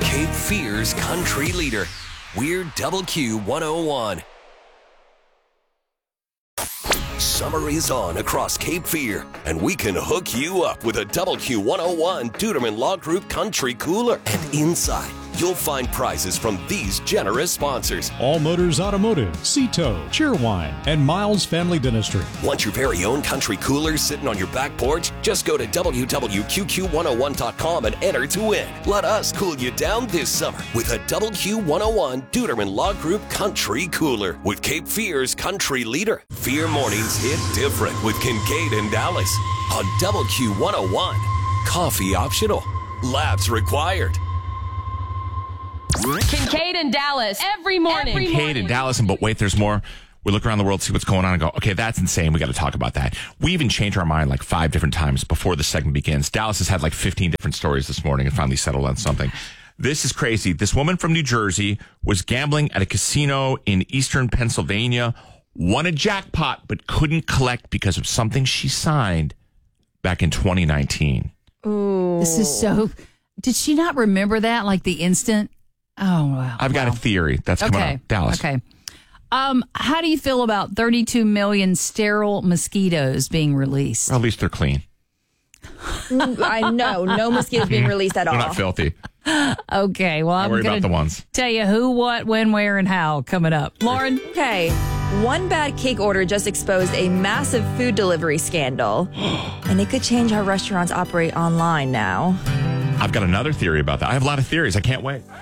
Cape Fear's country leader. We're Double Q 101. Summer is on across Cape Fear, and we can hook you up with a Double Q 101 Duderman Law Group Country Cooler. And inside, you'll find prizes from these generous sponsors. All Motors Automotive, Cito, Cheerwine, and Miles Family Dentistry. Want your very own country cooler sitting on your back porch? Just go to www.qqq101.com and enter to win. Let us cool you down this summer with a Double Q 101 Duderman Law Group Country Cooler with Cape Fear's country leader. Fear mornings hit different with Kincaid and Dallas on Double Q 101. Coffee optional. Labs required. Kincaid and Dallas every morning. Kincaid and Dallas, but wait, there's more. We look around the world, see what's going on, and go, okay, that's insane. We got to talk about that. We even changed our mind like 5 different times before the segment begins. Dallas has had like 15 different stories this morning and finally settled on something. This is crazy. This woman from New Jersey was gambling at a casino in eastern Pennsylvania, won a jackpot, but couldn't collect because of something she signed back in 2019. Ooh. This is so... Did she not remember that, like the instant? Oh, wow. I've got a theory that's coming up. Dallas. Okay. How do you feel about 32 million sterile mosquitoes being released? Well, at least they're clean. I know. No mosquitoes being released at all. They're not filthy. Okay. Well, I'm going to tell you who, what, when, where, and how coming up. Lauren? Okay. One bad cake order just exposed a massive food delivery scandal. And it could change how restaurants operate online now. I've got another theory about that. I have a lot of theories. I can't wait.